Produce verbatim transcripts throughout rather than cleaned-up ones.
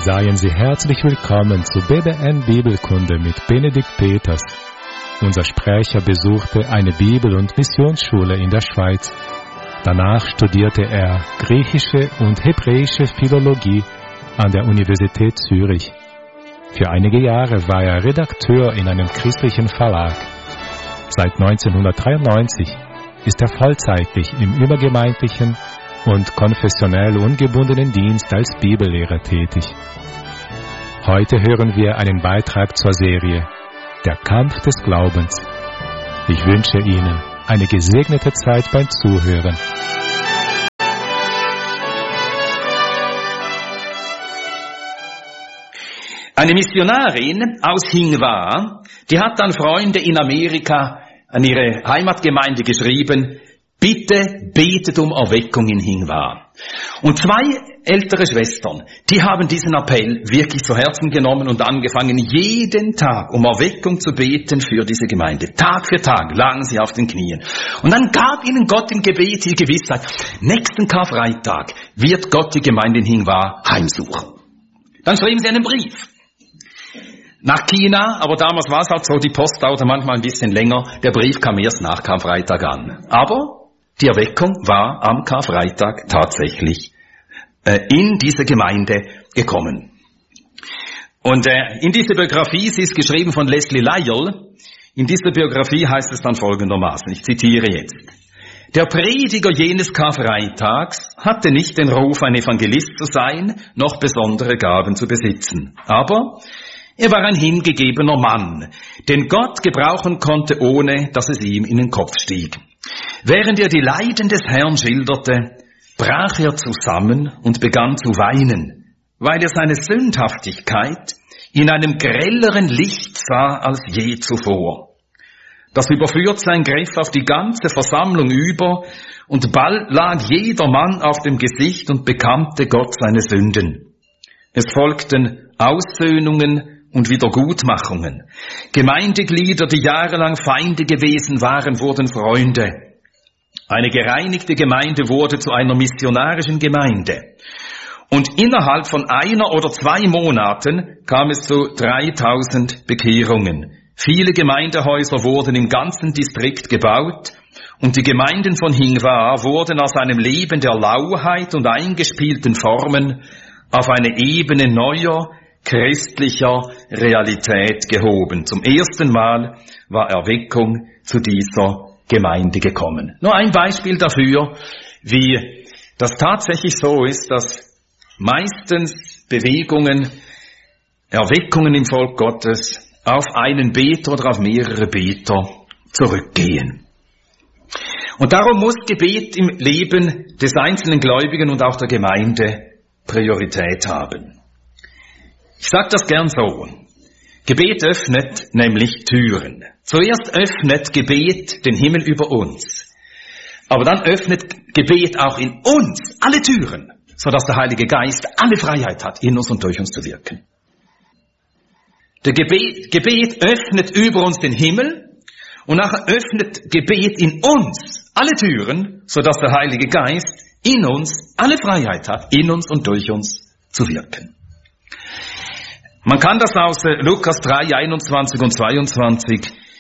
Seien Sie herzlich willkommen zu B B N Bibelkunde mit Benedikt Peters. Unser Sprecher besuchte eine Bibel- und Missionsschule in der Schweiz. Danach studierte er griechische und hebräische Philologie an der Universität Zürich. Für einige Jahre war er Redakteur in einem christlichen Verlag. Seit neunzehnhundertdreiundneunzig ist er vollzeitlich im übergemeindlichen und konfessionell ungebundenen Dienst als Bibellehrer tätig. Heute hören wir einen Beitrag zur Serie Der Kampf des Glaubens. Ich wünsche Ihnen eine gesegnete Zeit beim Zuhören. Eine Missionarin aus Hingwa, die hat dann Freunde in Amerika an ihre Heimatgemeinde geschrieben, bitte betet um Erweckung in Hingwa. Und zwei ältere Schwestern, die haben diesen Appell wirklich zu Herzen genommen und angefangen, jeden Tag um Erweckung zu beten für diese Gemeinde. Tag für Tag lagen sie auf den Knien. Und dann gab ihnen Gott im Gebet die Gewissheit, nächsten Karfreitag wird Gott die Gemeinde in Hingwa heimsuchen. Dann schrieben sie einen Brief nach China, aber damals war es halt so, die Post dauerte manchmal ein bisschen länger, der Brief kam erst nach Karfreitag an. Aber die Erweckung war am Karfreitag tatsächlich äh, in diese Gemeinde gekommen. Und äh, in dieser Biografie, sie ist geschrieben von Leslie Lyall, in dieser Biografie heißt es dann folgendermaßen, ich zitiere jetzt. Der Prediger jenes Karfreitags hatte nicht den Ruf, ein Evangelist zu sein, noch besondere Gaben zu besitzen. Aber er war ein hingegebener Mann, den Gott gebrauchen konnte, ohne dass es ihm in den Kopf stieg. Während er die Leiden des Herrn schilderte, brach er zusammen und begann zu weinen, weil er seine Sündhaftigkeit in einem grelleren Licht sah als je zuvor. Das Überführtsein griff auf die ganze Versammlung über, und bald lag jeder Mann auf dem Gesicht und bekannte Gott seine Sünden. Es folgten Aussöhnungen und Wiedergutmachungen. Gemeindeglieder, die jahrelang Feinde gewesen waren, wurden Freunde. Eine gereinigte Gemeinde wurde zu einer missionarischen Gemeinde. Und innerhalb von einer oder zwei Monaten kam es zu dreitausend Bekehrungen. Viele Gemeindehäuser wurden im ganzen Distrikt gebaut und die Gemeinden von Hingwa wurden aus einem Leben der Lauheit und eingespielten Formen auf eine Ebene neuer, christlicher Realität gehoben. Zum ersten Mal war Erweckung zu dieser Gemeinde gekommen. Nur ein Beispiel dafür, wie das tatsächlich so ist, dass meistens Bewegungen, Erweckungen im Volk Gottes auf einen Beter oder auf mehrere Beter zurückgehen. Und darum muss Gebet im Leben des einzelnen Gläubigen und auch der Gemeinde Priorität haben. Ich sage das gern so. Gebet öffnet nämlich Türen. Zuerst öffnet Gebet den Himmel über uns. Aber dann öffnet Gebet auch in uns alle Türen, sodass der Heilige Geist alle Freiheit hat, in uns und durch uns zu wirken. Der Gebet, Gebet öffnet über uns den Himmel und nachher öffnet Gebet in uns alle Türen, sodass der Heilige Geist in uns alle Freiheit hat, in uns und durch uns zu wirken. Man kann das aus Lukas drei, einundzwanzig und zweiundzwanzig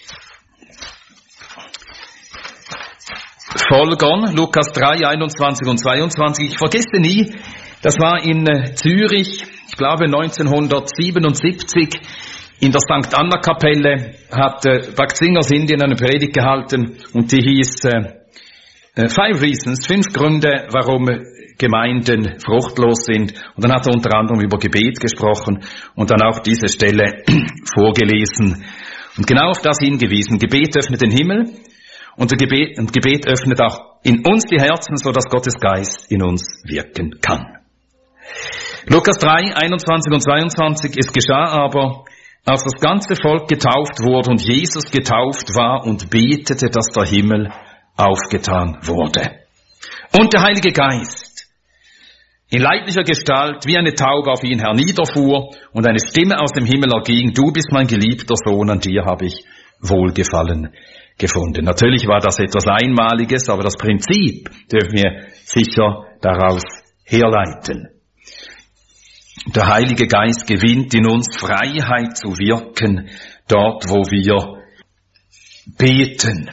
folgern. Lukas drei, einundzwanzig und zweiundzwanzig. Ich vergesse nie, das war in Zürich, ich glaube neunzehnhundertsiebenundsiebzig, in der Sankt Anna Kapelle hat Bakzinger Sindhi eine Predigt gehalten und die hieß äh, Five Reasons, fünf Gründe, warum Gemeinden fruchtlos sind. Und dann hat er unter anderem über Gebet gesprochen und dann auch diese Stelle vorgelesen und genau auf das hingewiesen. Gebet öffnet den Himmel und der Gebet, und Gebet öffnet auch in uns die Herzen, so dass Gottes Geist in uns wirken kann. Lukas drei, einundzwanzig und zweiundzwanzig. Es geschah aber, als das ganze Volk getauft wurde und Jesus getauft war und betete, dass der Himmel aufgetan wurde. Und der Heilige Geist in leiblicher Gestalt wie eine Taube auf ihn herniederfuhr und eine Stimme aus dem Himmel erging, du bist mein geliebter Sohn, an dir habe ich Wohlgefallen gefunden. Natürlich war das etwas Einmaliges, aber das Prinzip dürfen wir sicher daraus herleiten. der Heilige Geist gewinnt in uns Freiheit zu wirken, dort wo wir beten.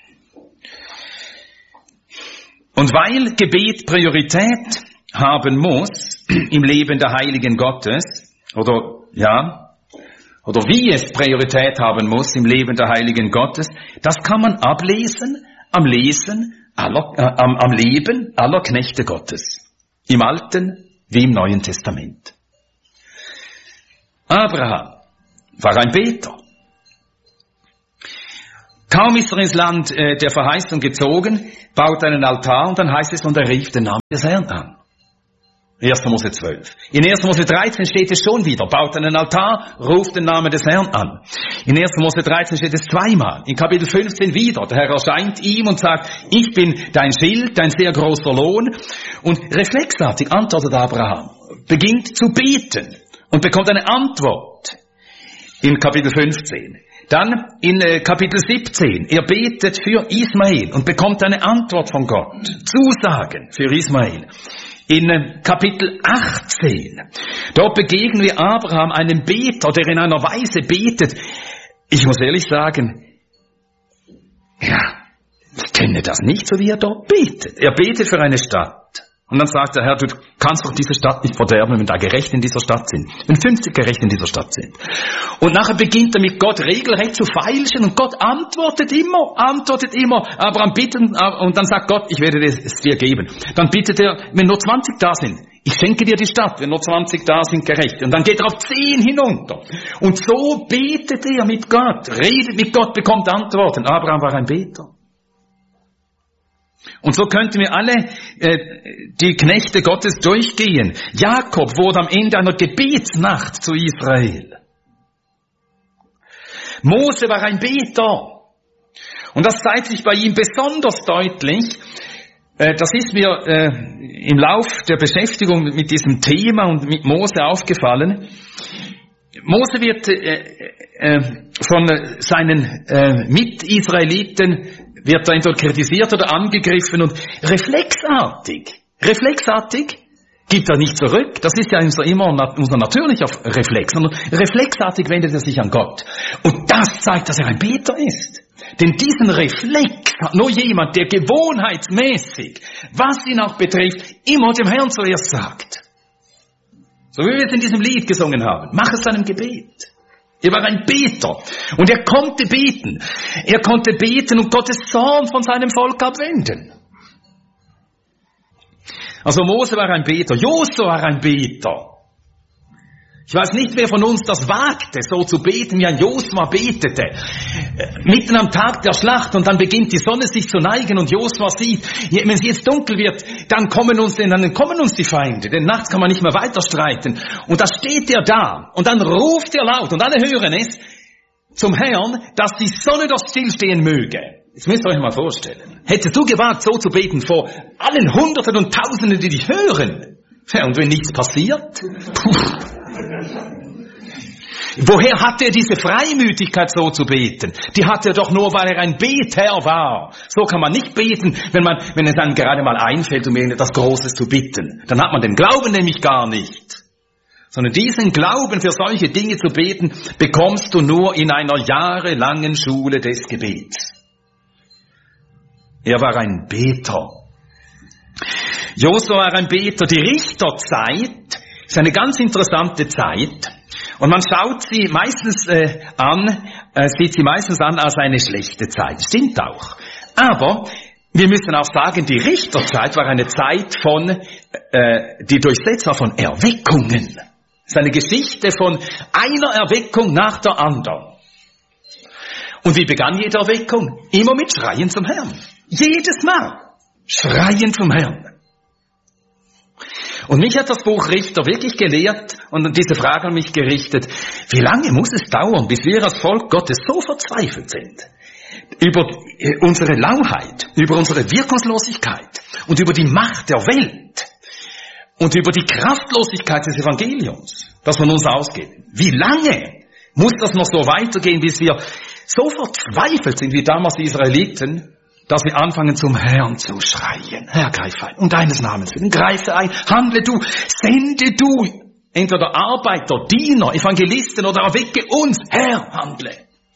Und weil Gebet Priorität haben muss im Leben der Heiligen Gottes, oder ja, oder wie es Priorität haben muss im Leben der Heiligen Gottes, das kann man ablesen am Lesen, aller, äh, am, am Leben aller Knechte Gottes, im Alten wie im Neuen Testament. Abraham war ein Beter. Kaum ist er ins Land äh, der Verheißung gezogen, baut einen Altar und dann heißt es, und er rief den Namen des Herrn an. erster Mose zwölf. In erster Mose dreizehn steht es schon wieder, baut einen Altar, ruft den Namen des Herrn an. In erster Mose dreizehn steht es zweimal. In Kapitel fünfzehn wieder. Der Herr erscheint ihm und sagt, ich bin dein Schild, dein sehr großer Lohn. Und reflexartig antwortet Abraham, beginnt zu beten und bekommt eine Antwort in Kapitel fünfzehn. Dann in äh, Kapitel siebzehn, er betet für Ismael und bekommt eine Antwort von Gott. Zusagen für Ismael. In äh, Kapitel achtzehn, dort begegnen wir Abraham, einem Beter, der in einer Weise betet. Ich muss ehrlich sagen, ja, ich kenne das nicht, so wie er dort betet. Er betet für eine Stadt. Und dann sagt der Herr, du kannst doch diese Stadt nicht verderben, wenn da Gerechte in dieser Stadt sind. Wenn fünfzig Gerechte in dieser Stadt sind. Und nachher beginnt er mit Gott regelrecht zu feilschen und Gott antwortet immer, antwortet immer. Abraham bittet und dann sagt Gott, ich werde es dir geben. Dann bittet er, wenn nur zwanzig da sind, ich schenke dir die Stadt, wenn nur zwanzig da sind Gerechte. Und dann geht er auf zehn hinunter. Und so betet er mit Gott, redet mit Gott, bekommt Antworten. Abraham war ein Beter. Und so könnten wir alle äh, die Knechte Gottes durchgehen. Jakob wurde am Ende einer Gebetsnacht zu Israel. Mose war ein Beter. Und das zeigt sich bei ihm besonders deutlich. Äh, das ist mir äh, im Lauf der Beschäftigung mit diesem Thema und mit Mose aufgefallen. Mose wird äh, äh, von seinen äh, Mit-Israeliten wird er entweder kritisiert oder angegriffen und reflexartig, reflexartig gibt er nicht zurück. Das ist ja unser, immer unser natürlicher Reflex, sondern reflexartig wendet er sich an Gott. Und das zeigt, dass er ein Beter ist. Denn diesen Reflex hat nur jemand, der gewohnheitsmäßig, was ihn auch betrifft, immer dem Herrn zuerst sagt. So wie wir es in diesem Lied gesungen haben. Mach es einem Gebet. Er war ein Beter. Und er konnte beten. Er konnte beten und Gottes Zorn von seinem Volk abwenden. Also Mose war ein Beter. Josua war ein Beter. Ich weiß nicht, wer von uns das wagte, so zu beten, wie ein Josua betete. Mitten am Tag der Schlacht und dann beginnt die Sonne sich zu neigen und Josua sieht, wenn es jetzt dunkel wird, dann kommen uns, dann kommen uns die Feinde, denn nachts kann man nicht mehr weiter streiten. Und da steht er da und dann ruft er laut und alle hören es zum Herrn, dass die Sonne doch stillstehen möge. Jetzt müsst ihr euch mal vorstellen. Hättest du gewagt, so zu beten vor allen Hunderten und Tausenden, die dich hören? Ja, und wenn nichts passiert? Puh. Woher hatte er diese Freimütigkeit, so zu beten? Die hatte er doch nur, weil er ein Beter war. So kann man nicht beten, wenn man, wenn es einem gerade mal einfällt, um etwas Großes zu bitten. Dann hat man den Glauben nämlich gar nicht. Sondern diesen Glauben für solche Dinge zu beten, bekommst du nur in einer jahrelangen Schule des Gebets. Er war ein Beter. Josua war ein Beter. Die Richterzeit ist eine ganz interessante Zeit. Und man schaut sie meistens äh, an, äh, sieht sie meistens an als eine schlechte Zeit. Stimmt auch. Aber wir müssen auch sagen, die Richterzeit war eine Zeit von, äh, die durchsetzt war von Erweckungen. Es ist eine Geschichte von einer Erweckung nach der anderen. Und wie begann jede Erweckung? Immer mit Schreien zum Herrn. Jedes Mal. Schreien zum Herrn. Und mich hat das Buch Richter wirklich gelehrt und diese Frage an mich gerichtet, wie lange muss es dauern, bis wir als Volk Gottes so verzweifelt sind über unsere Lauheit, über unsere Wirkungslosigkeit und über die Macht der Welt und über die Kraftlosigkeit des Evangeliums, das von uns ausgeht. Wie lange muss das noch so weitergehen, bis wir so verzweifelt sind wie damals die Israeliten, dass wir anfangen zum Herrn zu schreien. Herr, greif ein. Um deines Namens willen, greife ein, handle du, sende du. entweder Arbeiter, Diener, Evangelisten oder erwecke uns, Herr, handle.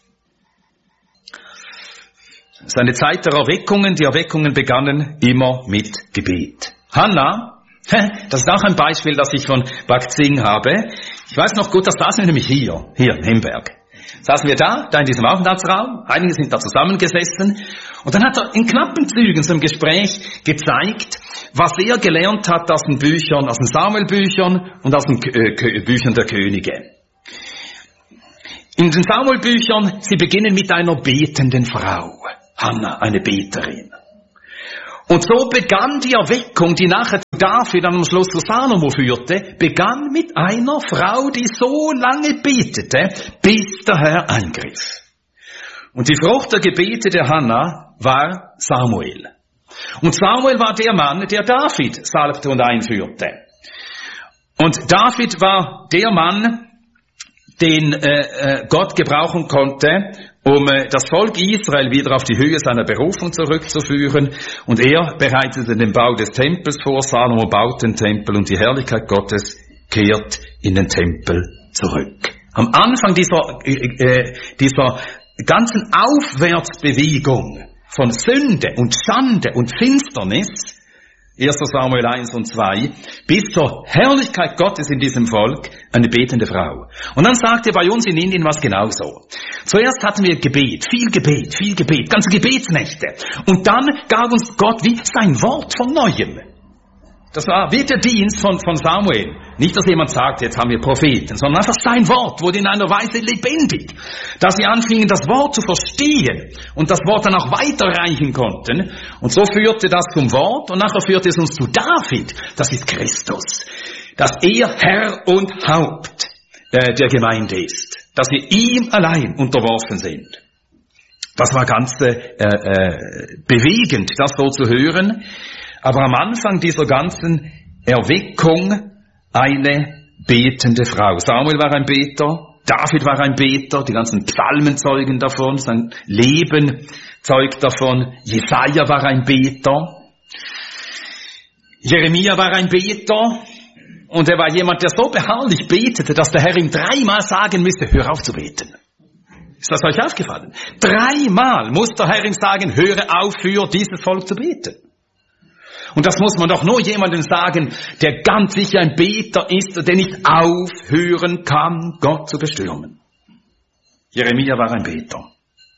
Es ist eine Zeit der Erweckungen. Die Erweckungen begannen immer mit Gebet. Hannah, das ist auch ein Beispiel, das ich von Bakzing habe. Ich weiß noch gut, das saßen wir nämlich hier, hier in Hemberg. Saßen wir da, da in diesem Aufenthaltsraum, einige sind da zusammengesessen, und dann hat er in knappen Zügen zum Gespräch gezeigt, was er gelernt hat aus den Büchern, aus den Samuel-Büchern und aus den äh, Büchern der Könige. In den Samuel-Büchern, sie beginnen mit einer betenden Frau, Hannah, eine Beterin. Und so begann die Erweckung, die nachher zu David am Schluss zu Salomo führte, begann mit einer Frau, die so lange betete, bis der Herr eingriff. Und die Frucht der Gebete der Hannah war Samuel. Und Samuel war der Mann, der David salbte und einführte. Und David war der Mann, den äh, Gott gebrauchen konnte, um äh, das Volk Israel wieder auf die Höhe seiner Berufung zurückzuführen. Und er bereitete den Bau des Tempels vor, Salomo baut den Tempel und die Herrlichkeit Gottes kehrt in den Tempel zurück. Am Anfang dieser, äh, dieser ganzen Aufwärtsbewegung von Sünde und Schande und Finsternis, erster Samuel eins und zwei, bis zur Herrlichkeit Gottes in diesem Volk, eine betende Frau. Und dann sagte bei uns in Indien was genauso. Zuerst hatten wir Gebet, viel Gebet, viel Gebet, ganze Gebetsnächte. Und dann gab uns Gott wie sein Wort von Neuem. Das war wie der Dienst von, von Samuel. Nicht, dass jemand sagt, jetzt haben wir Propheten, sondern einfach sein Wort wurde in einer Weise lebendig, dass sie anfingen, das Wort zu verstehen und das Wort dann auch weiterreichen konnten. Und so führte das zum Wort und nachher führte es uns zu David. Das ist Christus. Dass er Herr und Haupt äh, der Gemeinde ist. Dass wir ihm allein unterworfen sind. Das war ganz äh, äh, bewegend, das so zu hören. Aber am Anfang dieser ganzen Erweckung eine betende Frau. Samuel war ein Beter, David war ein Beter, die ganzen Psalmen zeugen davon, sein Leben zeugt davon, Jesaja war ein Beter, Jeremia war ein Beter und er war jemand, der so beharrlich betete, dass der Herr ihm dreimal sagen müsste, hör auf zu beten. Ist das euch aufgefallen? Dreimal muss der Herr ihm sagen, höre auf für dieses Volk zu beten. Und das muss man doch nur jemandem sagen, der ganz sicher ein Beter ist und der nicht aufhören kann, Gott zu bestürmen. Jeremia war ein Beter.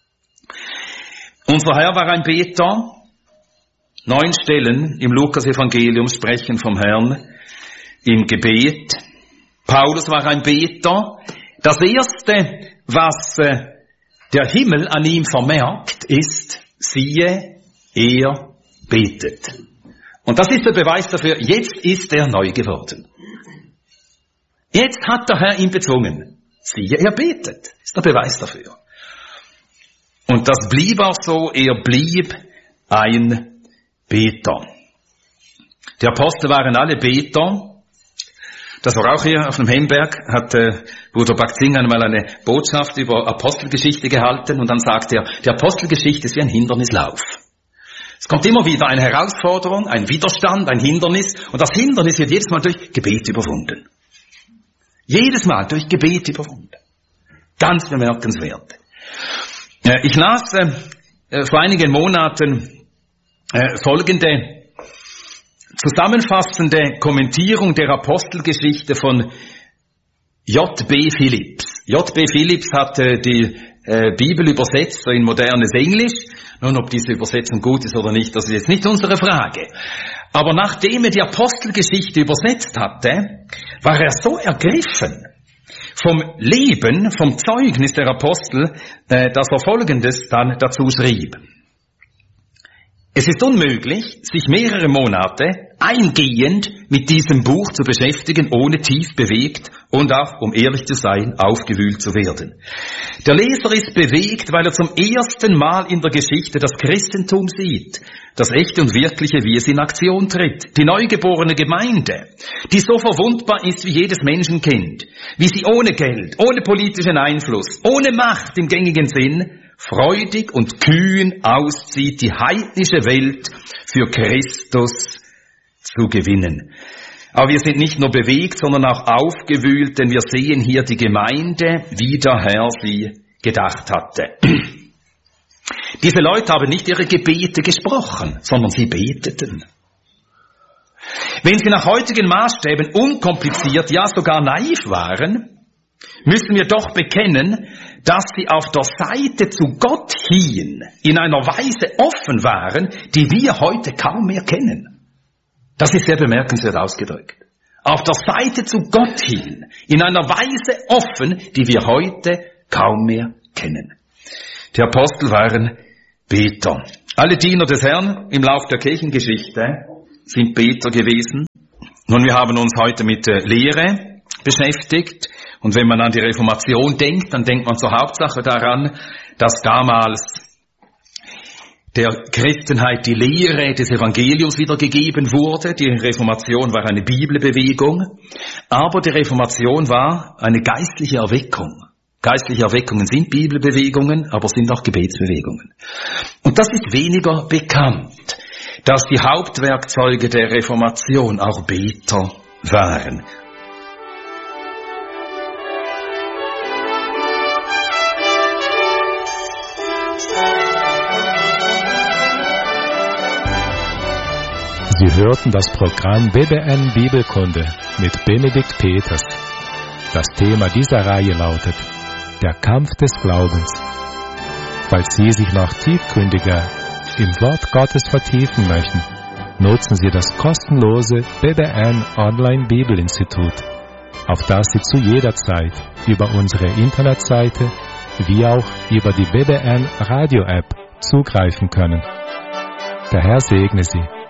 Unser Herr war ein Beter. Neun Stellen im Lukas-Evangelium sprechen vom Herrn im Gebet. Paulus war ein Beter. Das Erste, was der Himmel an ihm vermerkt, ist, siehe, er betet. Und das ist der Beweis dafür, jetzt ist er neu geworden. Jetzt hat der Herr ihn bezwungen. Siehe, er betet. Das ist der Beweis dafür. Und das blieb auch so, er blieb ein Beter. Die Apostel waren alle Beter. Das war auch hier auf dem Hemberg, hat äh, Bruder Bakzing einmal eine Botschaft über Apostelgeschichte gehalten und dann sagt er, die Apostelgeschichte ist wie ein Hindernislauf. Es kommt immer wieder eine Herausforderung, ein Widerstand, ein Hindernis. Und das Hindernis wird jedes Mal durch Gebet überwunden. Jedes Mal durch Gebet überwunden. Ganz bemerkenswert. Ich las äh, vor einigen Monaten äh, folgende zusammenfassende Kommentierung der Apostelgeschichte von J B Phillips. J B Phillips hat äh, die äh, Bibel übersetzt in modernes Englisch. Nun, ob diese Übersetzung gut ist oder nicht, das ist jetzt nicht unsere Frage. Aber nachdem er die Apostelgeschichte übersetzt hatte, war er so ergriffen vom Leben, vom Zeugnis der Apostel, äh, dass er Folgendes dann dazu schrieb. Es ist unmöglich, sich mehrere Monate eingehend mit diesem Buch zu beschäftigen, ohne tief bewegt und auch, um ehrlich zu sein, aufgewühlt zu werden. Der Leser ist bewegt, weil er zum ersten Mal in der Geschichte das Christentum sieht, das echte und wirkliche, wie es in Aktion tritt. Die neugeborene Gemeinde, die so verwundbar ist wie jedes Menschenkind, wie sie ohne Geld, ohne politischen Einfluss, ohne Macht im gängigen Sinn, freudig und kühn auszieht, die heidnische Welt für Christus zu gewinnen. Aber wir sind nicht nur bewegt, sondern auch aufgewühlt, denn wir sehen hier die Gemeinde, wie der Herr sie gedacht hatte. Diese Leute haben nicht ihre Gebete gesprochen, sondern sie beteten. Wenn sie nach heutigen Maßstäben unkompliziert, ja sogar naiv waren, müssen wir doch bekennen, dass sie auf der Seite zu Gott hin in einer Weise offen waren, die wir heute kaum mehr kennen. Das ist sehr bemerkenswert ausgedrückt. Auf der Seite zu Gott hin, in einer Weise offen, die wir heute kaum mehr kennen. Die Apostel waren Beter. Alle Diener des Herrn im Lauf der Kirchengeschichte sind Beter gewesen. Nun, wir haben uns heute mit äh, Lehre beschäftigt. Und wenn man an die Reformation denkt, dann denkt man zur Hauptsache daran, dass damals der Christenheit die Lehre des Evangeliums wiedergegeben wurde. Die Reformation war eine Bibelbewegung, aber die Reformation war eine geistliche Erweckung. Geistliche Erweckungen sind Bibelbewegungen, aber sind auch Gebetsbewegungen. Und das ist weniger bekannt, dass die Hauptwerkzeuge der Reformation auch Beter waren. Sie hörten das Programm B B N Bibelkunde mit Benedikt Peters. Das Thema dieser Reihe lautet Der Kampf des Glaubens. Falls Sie sich noch tiefgründiger im Wort Gottes vertiefen möchten, nutzen Sie das kostenlose B B N Online Bibelinstitut, auf das Sie zu jeder Zeit über unsere Internetseite wie auch über die B B N Radio App zugreifen können. Der Herr segne Sie.